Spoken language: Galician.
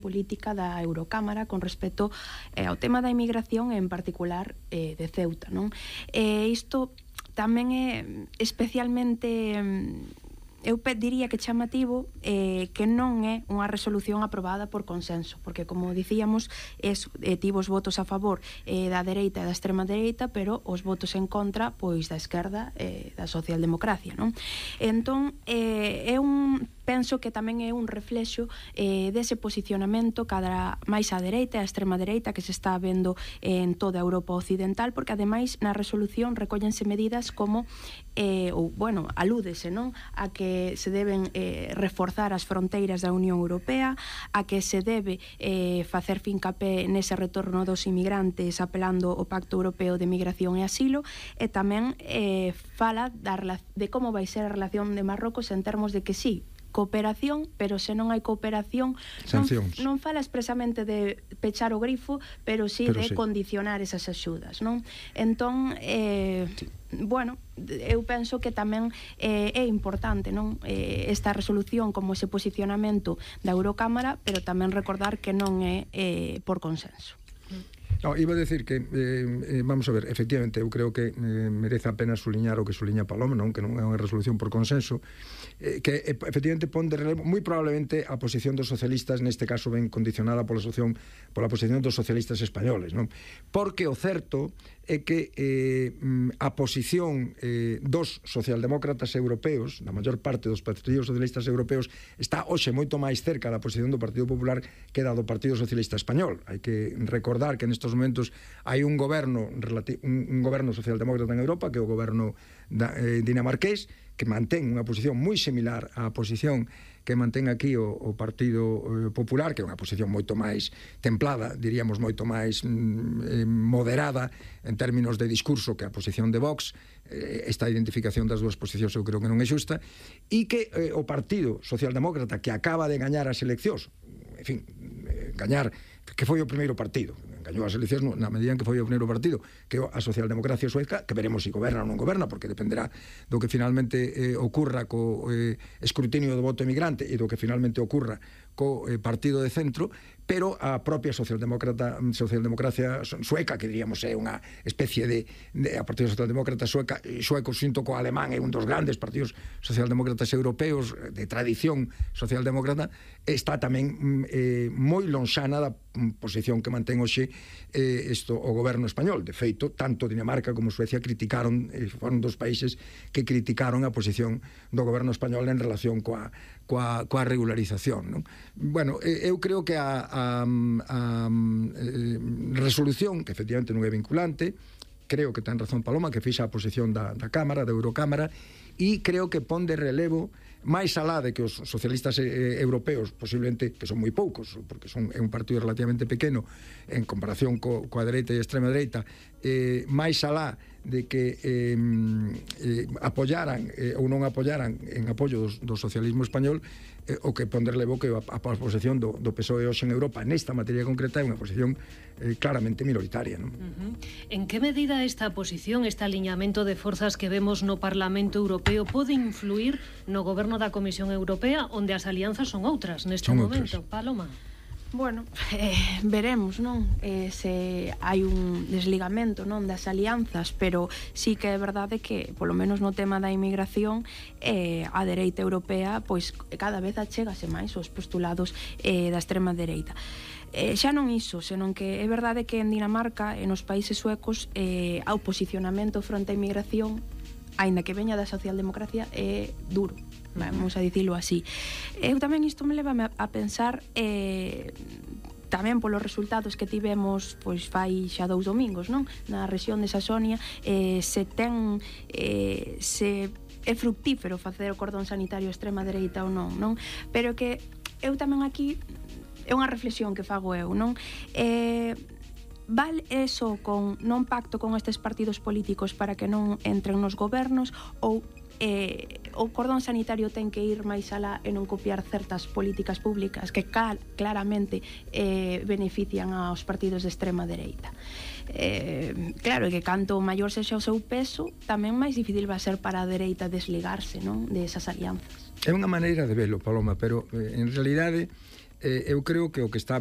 política da Eurocámara con respecto ao tema da inmigración e en particular de Ceuta, non? Isto tamén é especialmente eu diría que chamativo que non é unha resolución aprobada por consenso, porque como dicíamos tivo os votos a favor da dereita e da extrema dereita, pero os votos en contra pois da esquerda e da socialdemocracia, non? Entón penso que tamén é un reflexo dese posicionamento cada máis á dereita e á extrema dereita que se está vendo en toda a Europa occidental, porque ademais na resolución recóllense medidas como alúdese, non, a que se deben reforzar as fronteiras da Unión Europea, a que se debe facer fincapé nese retorno dos inmigrantes apelando ao Pacto Europeo de Migración e Asilo, e tamén fala de como vai ser a relación de Marrocos en termos de que sí, cooperación, pero se non hai cooperación non fala expresamente de pechar o grifo, pero sí de condicionar esas axudas, non? Entón, eu penso que tamén é importante, non, esta resolución como ese posicionamento da Eurocámara, pero tamén recordar que non é por consenso. No, iba a decir que, vamos a ver, efectivamente, eu creo que merece a pena suliñar o que suliña Paloma, non, que non é unha resolución por consenso, que efectivamente pon de relevo, moi probablemente a posición dos socialistas, neste caso ben condicionada pola posición dos socialistas españoles, non? Porque o certo é que a posición dos socialdemócratas europeos, da maior parte dos partidos socialistas europeos, está hoxe moito máis cerca da posición do Partido Popular que da do Partido Socialista Español. Hai que recordar que nestes momentos hai un goberno socialdemócrata en Europa, que é o goberno dinamarqués, que mantén unha posición moi similar á posición que mantén aquí o Partido Popular, que é unha posición moito máis templada, diríamos moito máis moderada en términos de discurso que a posición de Vox. Esta identificación das dúas posicións eu creo que non é xusta, e que o Partido Socialdemócrata, que acaba de gañar as eleccións, en fin, gañar, que foi o primeiro partido, gañou as eleccións na medida en que foi o primeiro partido, que é a socialdemocracia sueca, que veremos se goberna ou non goberna, porque dependerá do que finalmente ocurra co escrutinio do voto emigrante e do que finalmente ocurra co partido de centro, pero a propia socialdemocracia sueca, que diríamos é unha especie de a Partido Socialdemócrata sueco xunto co alemán, é un dos grandes partidos socialdemócratas europeos de tradición socialdemócrata, está tamén moi lonxana da posición que mantén hoxe o goberno español. De feito, tanto Dinamarca como Suecia foron dos países que criticaron a posición do goberno español en relación coa regularización, non? Bueno, eu creo que a resolución, que efectivamente non é vinculante, creo que ten razón Paloma, que fixa a posición da Cámara, da Eurocámara, e creo que pon de relevo, máis alá de que os socialistas europeos, posiblemente, que son moi poucos, porque é un partido relativamente pequeno en comparación coa dereita e a extrema dereita, máis alá de que apoyaran ou non apoyaran en apoio do socialismo español, o que pon de relevo que a posición do PSOE hoxe en Europa nesta materia concreta é unha posición claramente minoritaria, non? En que medida esta posición, este aliñamento de forzas que vemos no Parlamento Europeo pode influir no goberno da Comisión Europea, onde as alianzas son outras neste momento? Paloma? Bueno, veremos, non? Se hai un desligamento, non, das alianzas, pero sí que é verdade que, polo menos no tema da inmigración, a dereita europea, pois cada vez achégase máis aos postulados da extrema dereita. Xa non iso, senón que é verdade que en Dinamarca e nos países suecos o posicionamento fronte á inmigración, aínda que veña da socialdemocracia, é duro, vamos a dicilo así. Eu tamén isto me leva a pensar tamén polos resultados que tivemos pois fai xa 2 domingos, non? Na rexión de Saxonia, se é fructífero facer o cordón sanitario extrema dereita ou non, non? Pero que eu tamén aquí é unha reflexión que fago eu, non? Val eso con non pacto con estes partidos políticos para que non entren nos gobernos, ou o cordón sanitario ten que ir máis alá e non copiar certas políticas públicas que claramente benefician aos partidos de extrema dereita. Claro, que canto maior sexa o seu peso, tamén máis difícil vai ser para a dereita desligarse, non, de esas alianzas. É unha maneira de velo, Paloma, pero en realidade eu creo que o que está